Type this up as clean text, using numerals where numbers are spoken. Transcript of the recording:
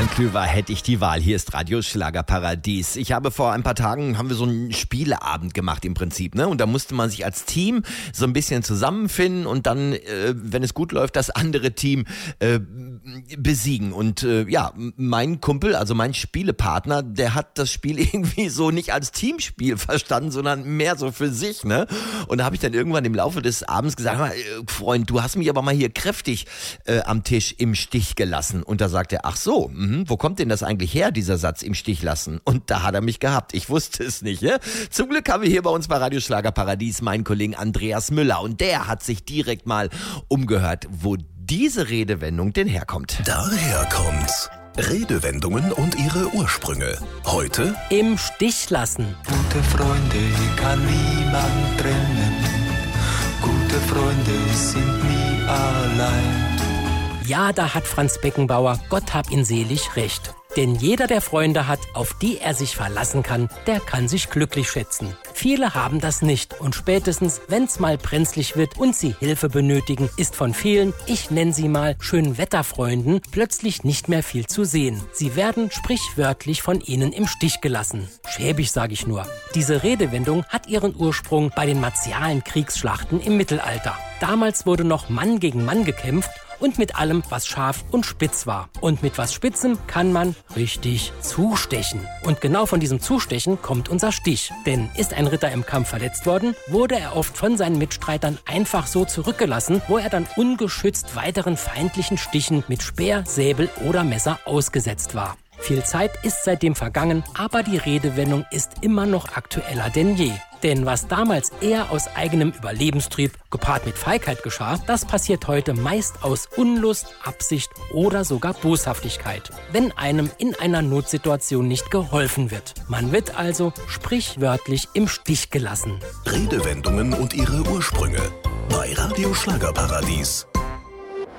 Stefan Klüver, hätte ich die Wahl. Hier ist Radio Schlagerparadies. Ich habe vor ein paar Tagen, haben wir so einen Spieleabend gemacht im Prinzip, ne? Und da musste man sich als Team so ein bisschen zusammenfinden und dann, wenn es gut läuft, das andere Team besiegen. Und mein Kumpel, also mein Spielepartner, der hat das Spiel irgendwie so nicht als Teamspiel verstanden, sondern mehr so für sich, ne? Und da habe ich dann irgendwann im Laufe des Abends gesagt, Freund, du hast mich aber mal hier kräftig am Tisch im Stich gelassen. Und da sagt er, ach so, wo kommt denn das eigentlich her, dieser Satz im Stich lassen? Und da hat er mich gehabt. Ich wusste es nicht. Ne? Zum Glück haben wir hier bei uns bei Radio Schlagerparadies meinen Kollegen Andreas Müller. Und der hat sich direkt mal umgehört, wo diese Redewendung denn herkommt. Daher kommt's. Redewendungen und ihre Ursprünge. Heute im Stich lassen. Gute Freunde kann niemand trennen. Gute Freunde sind nie allein. Ja, da hat Franz Beckenbauer, Gott hab ihn selig, recht. Denn jeder, der Freunde hat, auf die er sich verlassen kann, der kann sich glücklich schätzen. Viele haben das nicht und spätestens, wenn's mal brenzlig wird und sie Hilfe benötigen, ist von vielen, ich nenne sie mal Schönwetterfreunden, plötzlich nicht mehr viel zu sehen. Sie werden sprichwörtlich von ihnen im Stich gelassen. Schäbig, sage ich nur. Diese Redewendung hat ihren Ursprung bei den martialen Kriegsschlachten im Mittelalter. Damals wurde noch Mann gegen Mann gekämpft und mit allem, was scharf und spitz war. Und mit was Spitzem kann man richtig zustechen. Und genau von diesem Zustechen kommt unser Stich. Denn ist ein Ritter im Kampf verletzt worden, wurde er oft von seinen Mitstreitern einfach so zurückgelassen, wo er dann ungeschützt weiteren feindlichen Stichen mit Speer, Säbel oder Messer ausgesetzt war. Viel Zeit ist seitdem vergangen, aber die Redewendung ist immer noch aktueller denn je. Denn was damals eher aus eigenem Überlebenstrieb, gepaart mit Feigheit geschah, das passiert heute meist aus Unlust, Absicht oder sogar Boshaftigkeit, wenn einem in einer Notsituation nicht geholfen wird. Man wird also sprichwörtlich im Stich gelassen. Redewendungen und ihre Ursprünge bei Radio Schlagerparadies.